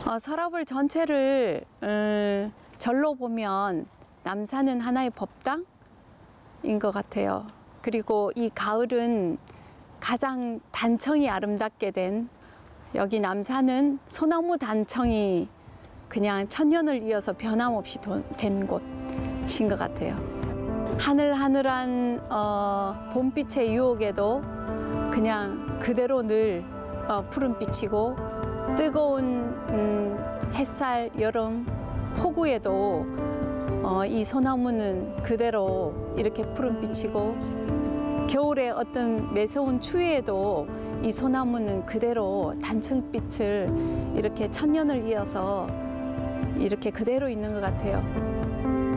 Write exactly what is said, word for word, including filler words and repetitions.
어, 서라벌 전체를 음, 절로 보면 남산은 하나의 법당인 것 같아요. 그리고 이 가을은 가장 단청이 아름답게 된, 여기 남산은 소나무 단청이 그냥 천년을 이어서 변함없이 된 곳인 것 같아요. 하늘하늘한 어, 봄빛의 유혹에도 그냥 그대로 늘 어, 푸른빛이고, 뜨거운 음, 햇살, 여름, 폭우에도 어, 이 소나무는 그대로 이렇게 푸른빛이고, 겨울에 어떤 매서운 추위에도 이 소나무는 그대로 단청빛을 이렇게 천년을 이어서 이렇게 그대로 있는 것 같아요.